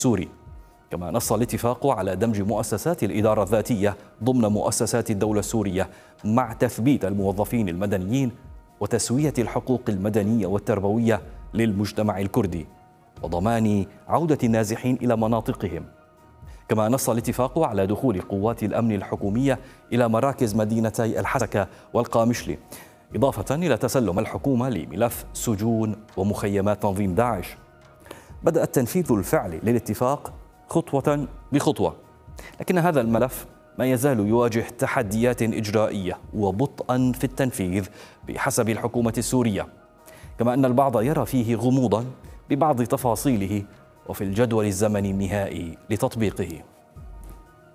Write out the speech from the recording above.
السوري. كما نص الاتفاق على دمج مؤسسات الإدارة الذاتية ضمن مؤسسات الدولة السورية مع تثبيت الموظفين المدنيين وتسوية الحقوق المدنية والتربوية للمجتمع الكردي وضمان عودة النازحين إلى مناطقهم. كما نص الاتفاق على دخول قوات الأمن الحكومية إلى مراكز مدينتي الحسكة والقامشلي، إضافة إلى تسلم الحكومة لملف سجون ومخيمات تنظيم داعش. بدأ التنفيذ الفعلي للاتفاق خطوة بخطوة، لكن هذا الملف ما يزال يواجه تحديات إجرائية وبطئا في التنفيذ بحسب الحكومة السورية، كما أن البعض يرى فيه غموضا ببعض تفاصيله وفي الجدول الزمني النهائي لتطبيقه.